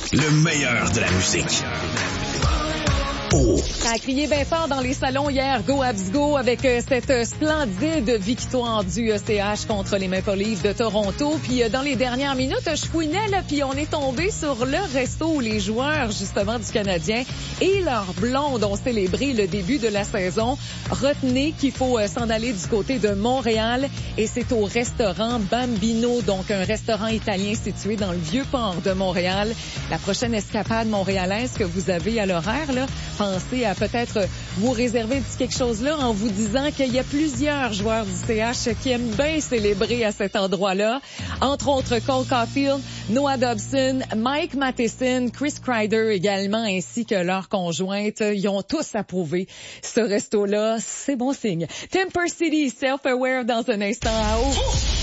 Le meilleur de la musique. Ça a crié bien fort dans les salons hier, Go Habs Go, avec cette splendide victoire du ECH contre les Maple Leafs de Toronto. Puis dans les dernières minutes, je fouinais, là, puis on est tombé sur le resto où les joueurs, justement, du Canadien et leurs blondes ont célébré le début de la saison. Retenez qu'il faut s'en aller du côté de Montréal et c'est au restaurant Bambino, donc un restaurant italien situé dans le Vieux-Port de Montréal. La prochaine escapade montréalaise que vous avez à l'horaire, là, pensez à peut-être vous réserver un petit quelque chose là en vous disant qu'il y a plusieurs joueurs du CH qui aiment bien célébrer à cet endroit-là. Entre autres, Cole Caulfield, Noah Dobson, Mike Matheson, Chris Kreider également, ainsi que leur conjointe. Ils ont tous approuvé ce resto-là. C'est bon signe. Temper City, Self-Aware dans un instant à haut.